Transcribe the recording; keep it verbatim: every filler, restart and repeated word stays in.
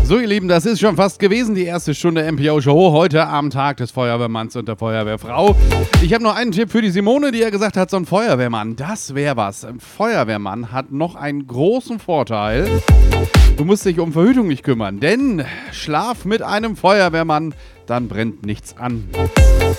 So, ihr Lieben, das ist schon fast gewesen, die erste Stunde M P O-Show heute am Tag des Feuerwehrmanns und der Feuerwehrfrau. Ich habe noch einen Tipp für die Simone, die ja gesagt hat, so ein Feuerwehrmann, das wäre was. Ein Feuerwehrmann hat noch einen großen Vorteil. Du musst dich um Verhütung nicht kümmern, denn schlaf mit einem Feuerwehrmann, dann brennt nichts an.